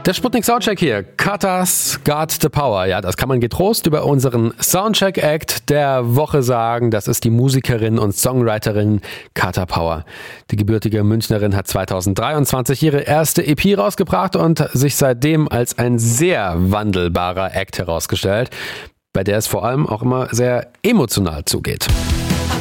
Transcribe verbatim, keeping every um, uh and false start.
Der Sputnik Soundcheck hier. Kata's Got the Power. Ja, das kann man getrost über unseren Soundcheck-Act der Woche sagen. Das ist die Musikerin und Songwriterin Kata Power. Die gebürtige Münchnerin hat zweitausenddreiundzwanzig ihre erste E P rausgebracht und sich seitdem als ein sehr wandelbarer Act herausgestellt, bei der es vor allem auch immer sehr emotional zugeht.